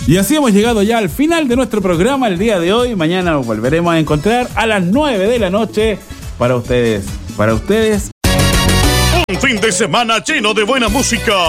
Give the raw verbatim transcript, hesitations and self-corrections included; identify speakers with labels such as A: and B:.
A: Y así hemos llegado ya al final de nuestro programa el día de hoy. Mañana nos volveremos a encontrar a las nueve de la noche para ustedes. Para ustedes.
B: Un fin de semana lleno de buena música.